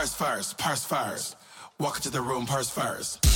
Purse first, purse first. Walk into the room, purse first.